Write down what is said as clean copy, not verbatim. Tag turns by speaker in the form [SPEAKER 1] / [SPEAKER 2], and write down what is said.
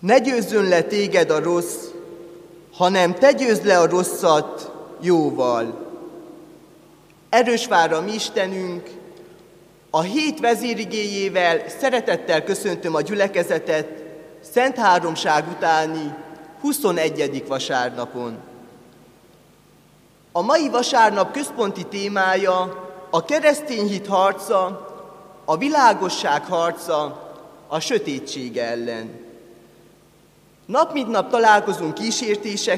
[SPEAKER 1] Ne győzzön le téged a rossz, hanem te győzd le a rosszat jóval. Erős vár a mi Istenünk, a hét vezérigéjével szeretettel köszöntöm a gyülekezetet Szent Háromság utáni 21. vasárnapon. A mai vasárnap központi témája a keresztény hit harca, a világosság harca a sötétség ellen. Nap mint nap találkozunk kísértésekkel,